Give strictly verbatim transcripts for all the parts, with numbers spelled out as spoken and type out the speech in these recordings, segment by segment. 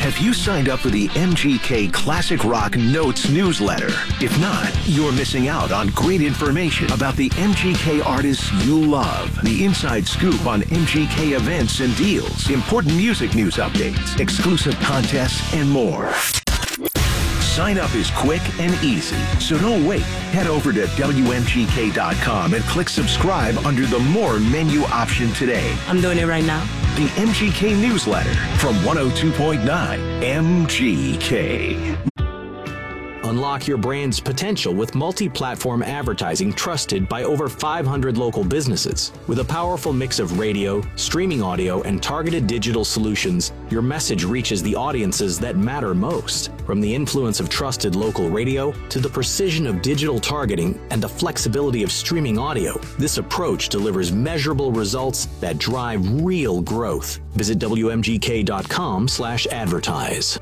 Have you signed up for the M G K Classic Rock Notes newsletter? If not, you're missing out on great information about the M G K artists you love, the inside scoop on M G K events and deals, important music news updates, exclusive contests, and more. Sign up is quick and easy, so don't wait. Head over to W M G K dot com and click subscribe under the More menu option today. I'm doing it right now. The M G K newsletter from one oh two point nine M G K. Unlock your brand's potential with multi-platform advertising trusted by over five hundred local businesses. With a powerful mix of radio, streaming audio, and targeted digital solutions, your message reaches the audiences that matter most. From the influence of trusted local radio to the precision of digital targeting and the flexibility of streaming audio, this approach delivers measurable results that drive real growth. Visit W M G K dot com slash advertise.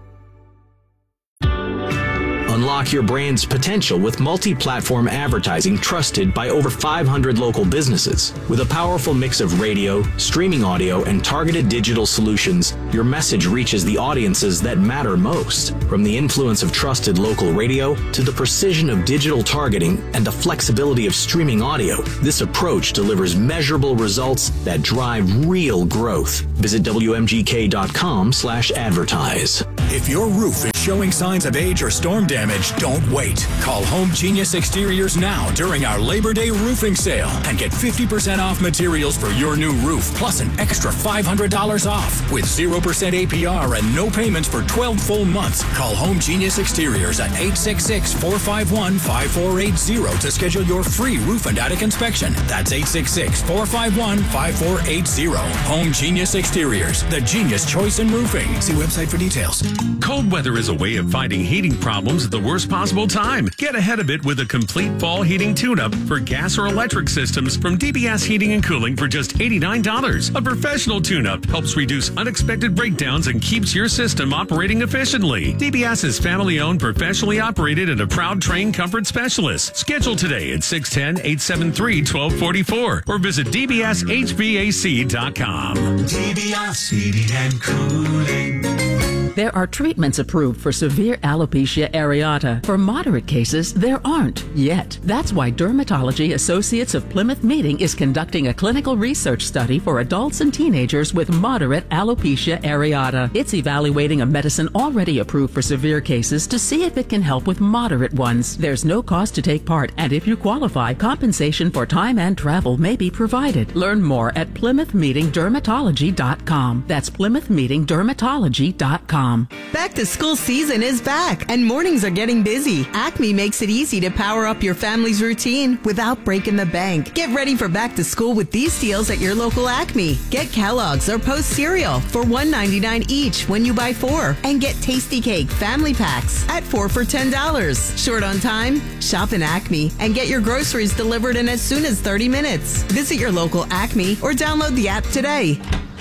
Unlock your brand's potential with multi-platform advertising trusted by over five hundred local businesses. With a powerful mix of radio, streaming audio, and targeted digital solutions, your message reaches the audiences that matter most. From the influence of trusted local radio to the precision of digital targeting and the flexibility of streaming audio, this approach delivers measurable results that drive real growth. Visit W M G K dot com slash advertise. If your roof is showing signs of age or storm damage, don't wait. Call Home Genius Exteriors now during our Labor Day roofing sale and get fifty percent off materials for your new roof, plus an extra five hundred dollars off. With zero percent A P R and no payments for twelve full months, call Home Genius Exteriors at eight six six, four five one, five four eight zero to schedule your free roof and attic inspection. That's eight six six, four five one, five four eight zero. Home Genius Exteriors, the genius choice in roofing. See website for details. Cold weather is a way of fighting heating problems at the worst possible time. Get ahead of it with a complete fall heating tune-up for gas or electric systems from D B S Heating and Cooling for just eighty-nine dollars. A professional tune-up helps reduce unexpected breakdowns and keeps your system operating efficiently. D B S is family-owned, professionally operated, and a proud trained comfort specialist. Schedule today at six one zero, eight seven three, one two four four or visit D B S H V A C dot com. D B S Heating and Cooling. There are treatments approved for severe alopecia areata. For moderate cases, there aren't yet. That's why Dermatology Associates of Plymouth Meeting is conducting a clinical research study for adults and teenagers with moderate alopecia areata. It's evaluating a medicine already approved for severe cases to see if it can help with moderate ones. There's no cost to take part, and if you qualify, compensation for time and travel may be provided. Learn more at plymouth meeting dermatology dot com. That's plymouth meeting dermatology dot com. Back to school season is back, and mornings are getting busy. Acme makes it easy to power up your family's routine without breaking the bank. Get ready for back to school with these deals at your local Acme. Get Kellogg's or Post cereal for one ninety-nine each when you buy four, and get Tasty Cake family packs at four for ten dollars. Short on time? Shop in Acme and get your groceries delivered in as soon as thirty minutes. Visit your local Acme or download the app today.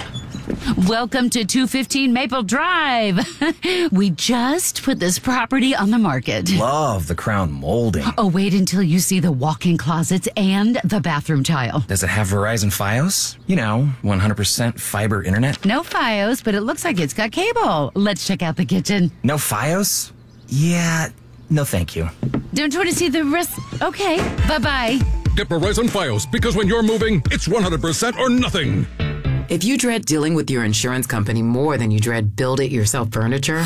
Welcome to two fifteen Maple Drive. We just put this property on the market. Love the crown molding. Oh, wait until you see the walk-in closets and the bathroom tile. Does it have Verizon Fios? You know, one hundred percent fiber internet? No Fios, but it looks like it's got cable. Let's check out the kitchen. No Fios? Yeah, no thank you. Don't you want to see the rest? Okay, bye-bye. Get Verizon Fios, because when you're moving, it's one hundred percent or nothing. If you dread dealing with your insurance company more than you dread build-it-yourself furniture,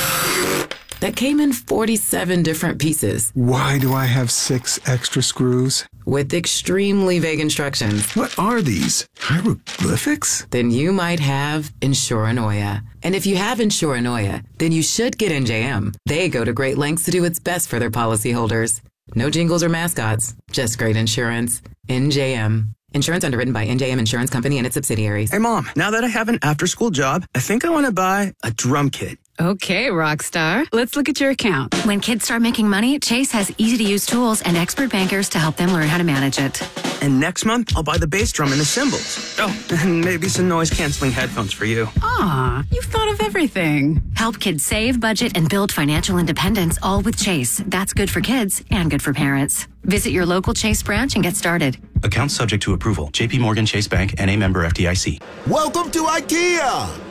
that came in forty-seven different pieces. Why do I have six extra screws? With extremely vague instructions. What are these? Hieroglyphics? Then you might have Insuranoia. And if you have Insuranoia, then you should get N J M. They go to great lengths to do its best for their policyholders. No jingles or mascots, just great insurance. N J M. Insurance underwritten by N J M Insurance Company and its subsidiaries. Hey, Mom, now that I have an after-school job, I think I want to buy a drum kit. Okay, Rockstar. Let's look at your account. When kids start making money, Chase has easy-to-use tools and expert bankers to help them learn how to manage it. And next month, I'll buy the bass drum and the cymbals. Oh, and maybe some noise-canceling headphones for you. Aw, you've thought of everything. Help kids save, budget, and build financial independence, all with Chase. That's good for kids and good for parents. Visit your local Chase branch and get started. Account subject to approval. J P Morgan Chase Bank, N A member F D I C. Welcome to IKEA!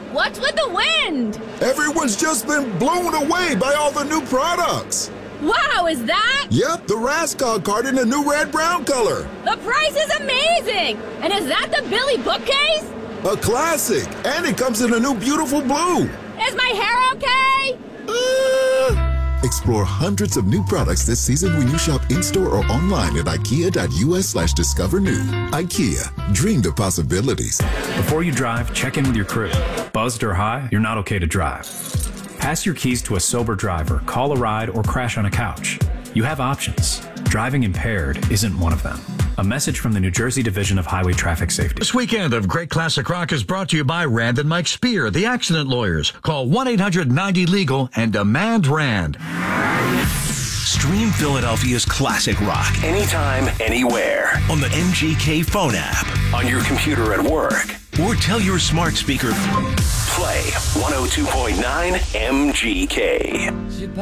What's with the wind? Everyone's just been blown away by all the new products. Wow, is that? Yep, the Rascal card in the new red-brown color. The price is amazing! And is that the Billy bookcase? A classic, and it comes in a new beautiful blue. Is my hair okay? Uh... Explore hundreds of new products this season when you shop in-store or online at ikea.us slash discover new. IKEA, dream the possibilities. Before you drive, check in with your crew. Buzzed or high, you're not okay to drive. Pass your keys to a sober driver, call a ride, or crash on a couch. You have options. Driving impaired isn't one of them. A message from the New Jersey Division of Highway Traffic Safety. This weekend of Great Classic Rock is brought to you by Rand and Mike Spear, the accident lawyers. Call one eight hundred ninety legal and demand Rand. Stream Philadelphia's classic rock anytime, anywhere on the M G K phone app, on your computer at work, or tell your smart speaker, play one oh two point nine M G K.